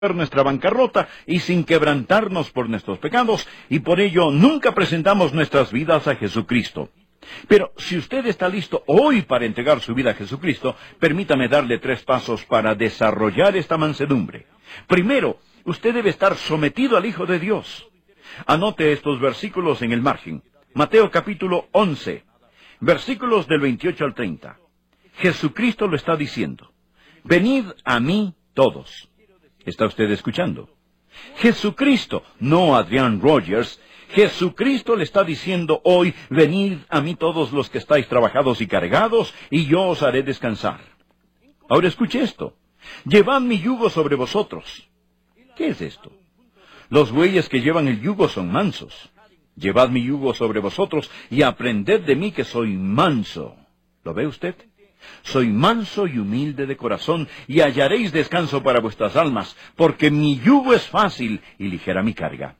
nuestra bancarrota y sin quebrantarnos por nuestros pecados, y por ello nunca presentamos nuestras vidas a Jesucristo. Pero si usted está listo hoy para entregar su vida a Jesucristo, permítame darle 3 pasos para desarrollar esta mansedumbre. Primero, usted debe estar sometido al Hijo de Dios. Anote estos versículos en el margen. Mateo capítulo 11, versículos del 28 al 30. Jesucristo lo está diciendo: venid a mí todos. ¿Está usted escuchando? Jesucristo, no Adrian Rogers. Jesucristo le está diciendo hoy: venid a mí todos los que estáis trabajados y cargados, y yo os haré descansar. Ahora escuche esto: llevad mi yugo sobre vosotros. ¿Qué es esto? Los bueyes que llevan el yugo son mansos. Llevad mi yugo sobre vosotros y aprended de mí, que soy manso. ¿Lo ve usted? Soy manso y humilde de corazón, y hallaréis descanso para vuestras almas, porque mi yugo es fácil y ligera mi carga.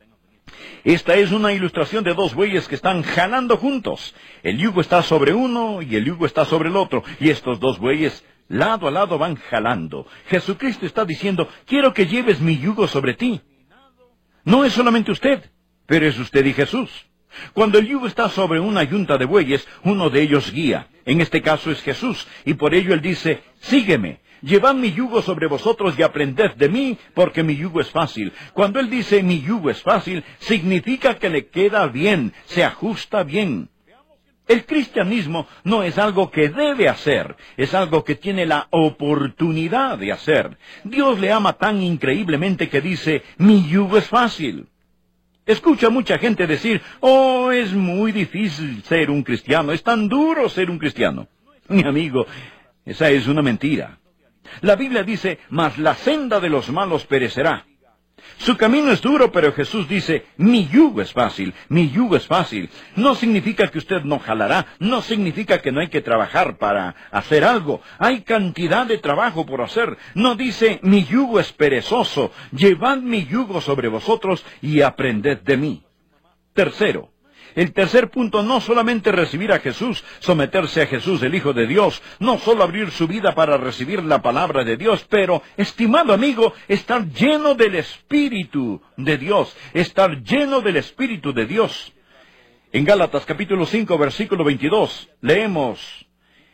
Esta es una ilustración de 2 bueyes que están jalando juntos. El yugo está sobre uno y el yugo está sobre el otro, y estos 2 bueyes lado a lado van jalando. Jesucristo está diciendo: quiero que lleves mi yugo sobre ti. No es solamente usted, pero es usted y Jesús. Cuando el yugo está sobre una yunta de bueyes, uno de ellos guía. En este caso es Jesús, y por ello Él dice: sígueme, llevad mi yugo sobre vosotros y aprended de mí, porque mi yugo es fácil. Cuando Él dice mi yugo es fácil, significa que le queda bien, se ajusta bien. El cristianismo no es algo que debe hacer, es algo que tiene la oportunidad de hacer. Dios le ama tan increíblemente que dice: mi yugo es fácil. Escucha a mucha gente decir: oh, es muy difícil ser un cristiano, es tan duro ser un cristiano. Mi amigo, esa es una mentira. La Biblia dice: mas la senda de los malos perecerá. Su camino es duro, pero Jesús dice: mi yugo es fácil, mi yugo es fácil. No significa que usted no jalará, no significa que no hay que trabajar para hacer algo. Hay cantidad de trabajo por hacer. No dice: mi yugo es perezoso, llevad mi yugo sobre vosotros y aprended de mí. Tercero, el tercer punto: no solamente recibir a Jesús, someterse a Jesús, el Hijo de Dios, no solo abrir su vida para recibir la palabra de Dios, pero, estimado amigo, estar lleno del Espíritu de Dios, estar lleno del Espíritu de Dios. En Gálatas capítulo 5, versículo 22, leemos: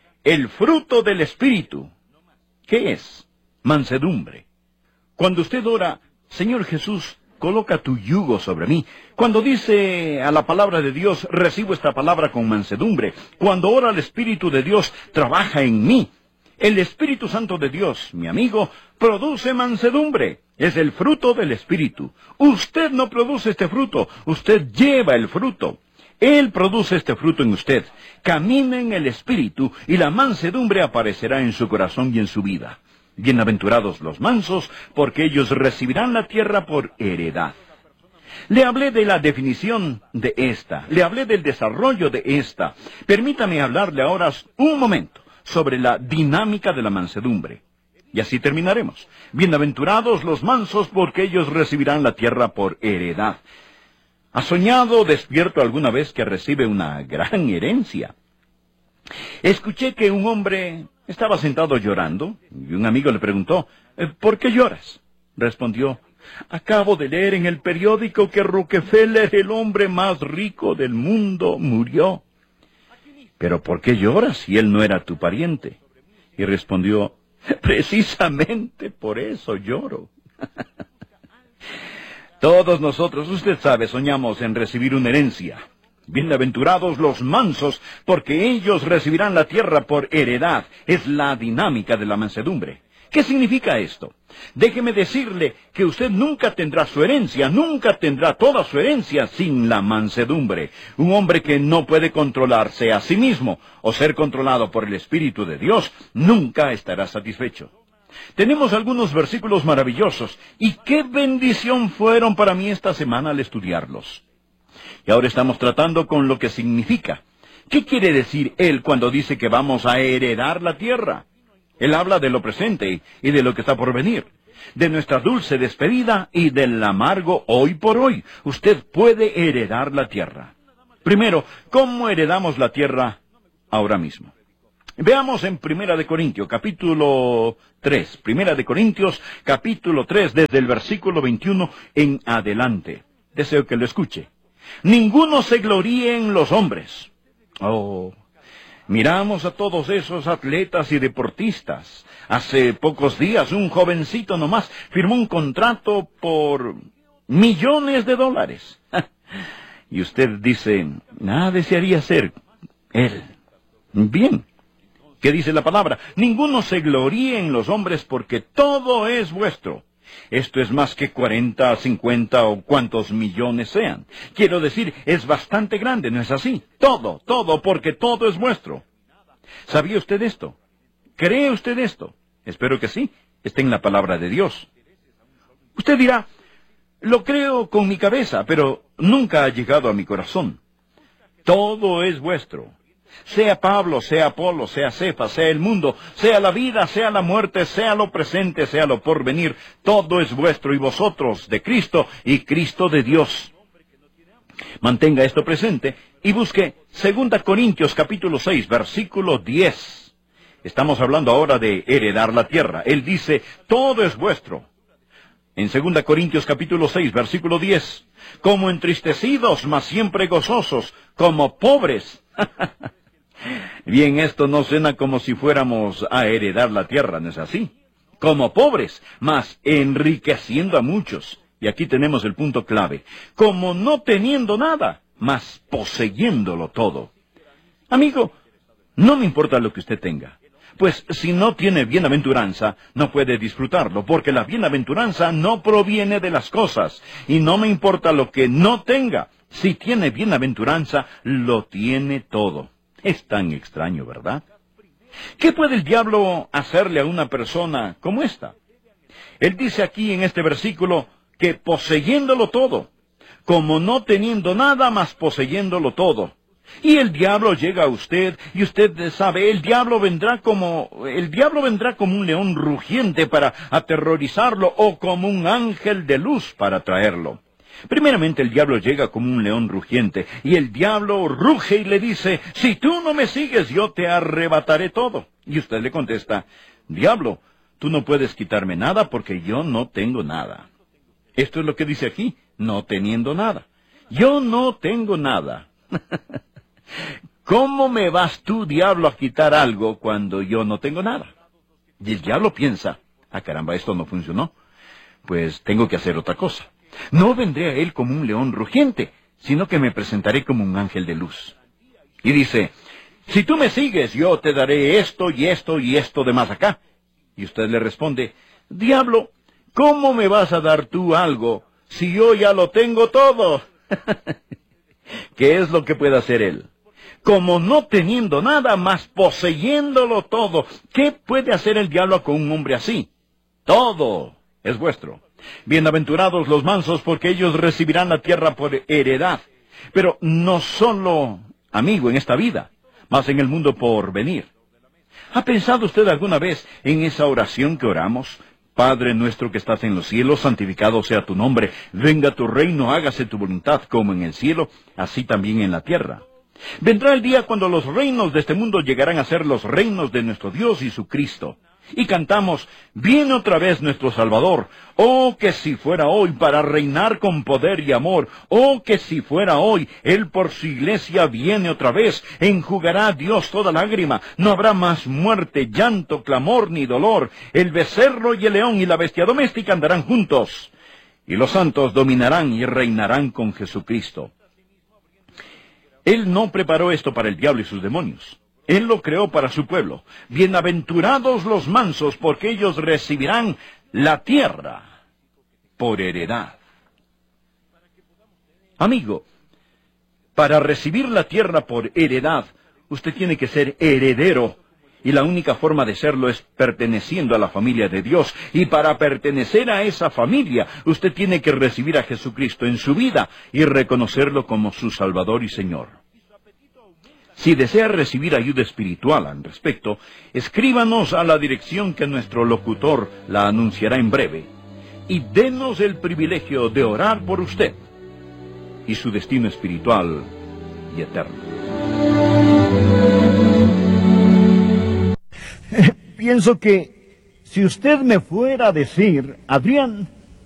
el fruto del Espíritu. ¿Qué es? Mansedumbre. Cuando usted ora: Señor Jesús, coloca tu yugo sobre mí. Cuando dice a la palabra de Dios: recibo esta palabra con mansedumbre. Cuando ora al Espíritu de Dios: trabaja en mí. El Espíritu Santo de Dios, mi amigo, produce mansedumbre. Es el fruto del Espíritu. Usted no produce este fruto, usted lleva el fruto. Él produce este fruto en usted. Camine en el Espíritu y la mansedumbre aparecerá en su corazón y en su vida. Bienaventurados los mansos, porque ellos recibirán la tierra por heredad. Le hablé de la definición de esta, le hablé del desarrollo de esta. Permítame hablarle ahora un momento sobre la dinámica de la mansedumbre. Y así terminaremos. Bienaventurados los mansos, porque ellos recibirán la tierra por heredad. ¿Ha soñado despierto alguna vez que recibe una gran herencia? Escuché que un hombre estaba sentado llorando, y un amigo le preguntó: ¿por qué lloras? Respondió: acabo de leer en el periódico que Rockefeller, el hombre más rico del mundo, murió. ¿Pero por qué lloras si él no era tu pariente? Y respondió: precisamente por eso lloro. Todos nosotros, usted sabe, soñamos en recibir una herencia. Bienaventurados los mansos, porque ellos recibirán la tierra por heredad. Es la dinámica de la mansedumbre. ¿Qué significa esto? Déjeme decirle que usted nunca tendrá su herencia, nunca tendrá toda su herencia sin la mansedumbre. Un hombre que no puede controlarse a sí mismo o ser controlado por el Espíritu de Dios, nunca estará satisfecho. Tenemos algunos versículos maravillosos, y qué bendición fueron para mí esta semana al estudiarlos. Y ahora estamos tratando con lo que significa. ¿Qué quiere decir él cuando dice que vamos a heredar la tierra? Él habla de lo presente y de lo que está por venir, de nuestra dulce despedida y del amargo hoy por hoy. Usted puede heredar la tierra. Primero, ¿cómo heredamos la tierra ahora mismo? Veamos en Primera de Corintios, capítulo 3. Primera de Corintios, capítulo 3, desde el versículo 21 en adelante. Deseo que lo escuche. Ninguno se gloríe en los hombres. Oh, miramos a todos esos atletas y deportistas. Hace pocos días un jovencito nomás firmó un contrato por millones de dólares. Y usted dice, nada desearía ser él. Bien. ¿Qué dice la palabra? Ninguno se gloríe en los hombres porque todo es vuestro. Esto es más que 40, 50 o cuantos millones sean. Quiero decir, es bastante grande, ¿no es así? Todo, porque todo es vuestro. ¿Sabía usted esto? ¿Cree usted esto? Espero que sí. Está en la palabra de Dios. Usted dirá, lo creo con mi cabeza, pero nunca ha llegado a mi corazón. Todo es vuestro. Sea Pablo, sea Apolo, sea Cefas, sea el mundo, sea la vida, sea la muerte, sea lo presente, sea lo porvenir, todo es vuestro y vosotros de Cristo y Cristo de Dios. Mantenga esto presente y busque 2 Corintios capítulo 6, versículo 10. Estamos hablando ahora de heredar la tierra. Él dice, todo es vuestro. En 2 Corintios capítulo 6, versículo 10, como entristecidos, mas siempre gozosos, como pobres. Bien, esto no suena como si fuéramos a heredar la tierra, ¿no es así? Como pobres, mas enriqueciendo a muchos. Y aquí tenemos el punto clave. Como no teniendo nada, mas poseyéndolo todo. Amigo, no me importa lo que usted tenga. Pues si no tiene bienaventuranza, no puede disfrutarlo, porque la bienaventuranza no proviene de las cosas. Y no me importa lo que no tenga. Si tiene bienaventuranza, lo tiene todo. Es tan extraño, ¿verdad? ¿Qué puede el diablo hacerle a una persona como esta? Él dice aquí en este versículo que poseyéndolo todo, como no teniendo nada más poseyéndolo todo. Y el diablo llega a usted, y usted sabe, el diablo vendrá como un león rugiente para aterrorizarlo, o como un ángel de luz para traerlo. Primeramente el diablo llega como un león rugiente, y el diablo ruge y le dice, si tú no me sigues, yo te arrebataré todo. Y usted le contesta, diablo, tú no puedes quitarme nada porque yo no tengo nada. Esto es lo que dice aquí, no teniendo nada. Yo no tengo nada. ¿Cómo me vas tú, diablo, a quitar algo cuando yo no tengo nada? Y el diablo piensa, caramba, esto no funcionó. Pues tengo que hacer otra cosa. No vendré a él como un león rugiente, sino que me presentaré como un ángel de luz. Y dice, si tú me sigues, yo te daré esto y esto y esto de más acá. Y usted le responde, diablo, ¿cómo me vas a dar tú algo si yo ya lo tengo todo? ¿Qué es lo que puede hacer él? Como no teniendo nada más poseyéndolo todo, ¿qué puede hacer el diablo con un hombre así? Todo es vuestro. Bienaventurados los mansos, porque ellos recibirán la tierra por heredad. Pero no solo, amigo, en esta vida, mas en el mundo por venir. ¿Ha pensado usted alguna vez en esa oración que oramos? Padre nuestro que estás en los cielos, santificado sea tu nombre. Venga tu reino, hágase tu voluntad, como en el cielo, así también en la tierra. Vendrá el día cuando los reinos de este mundo llegarán a ser los reinos de nuestro Dios y su Cristo. Y cantamos, viene otra vez nuestro Salvador. Oh, que si fuera hoy para reinar con poder y amor. Oh, que si fuera hoy, Él por su iglesia viene otra vez. Enjugará a Dios toda lágrima. No habrá más muerte, llanto, clamor ni dolor. El becerro y el león y la bestia doméstica andarán juntos. Y los santos dominarán y reinarán con Jesucristo. Él no preparó esto para el diablo y sus demonios. Él lo creó para su pueblo. Bienaventurados los mansos, porque ellos recibirán la tierra por heredad. Amigo, para recibir la tierra por heredad, usted tiene que ser heredero. Y la única forma de serlo es perteneciendo a la familia de Dios. Y para pertenecer a esa familia, usted tiene que recibir a Jesucristo en su vida y reconocerlo como su Salvador y Señor. Si desea recibir ayuda espiritual al respecto, escríbanos a la dirección que nuestro locutor la anunciará en breve. Y denos el privilegio de orar por usted y su destino espiritual y eterno. pienso que si usted me fuera a decir, Adrián,